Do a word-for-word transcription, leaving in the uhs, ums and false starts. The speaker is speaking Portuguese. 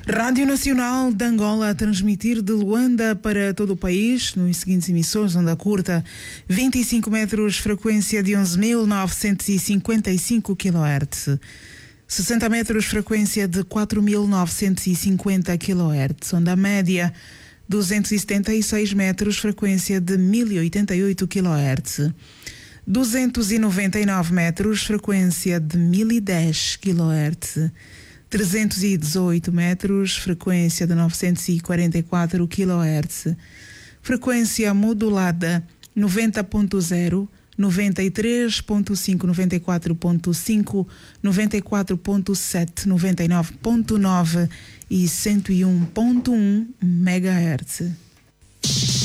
Rádio Nacional de Angola a transmitir de Luanda para todo o país, nos seguintes emissores, onda curta, vinte e cinco metros, frequência de onze mil novecentos e cinquenta e cinco quilohertz. sessenta metros, frequência de quatro mil novecentos e cinquenta quilohertz. Onda média, duzentos e setenta e seis metros, frequência de mil e oitenta e oito quilohertz. duzentos e noventa e nove metros, frequência de mil e dez quilohertz. trezentos e dezoito metros, frequência de novecentos e quarenta e quatro quilohertz. Frequência modulada noventa ponto zero, noventa e três ponto cinco, noventa e quatro ponto cinco, noventa e quatro ponto sete, noventa e nove ponto nove e cento e um ponto um megahertz.